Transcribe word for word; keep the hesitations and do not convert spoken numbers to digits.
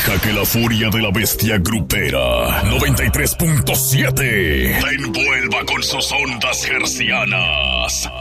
Deja que la furia de la bestia grupera noventa y tres punto siete te envuelva con sus ondas hercianas.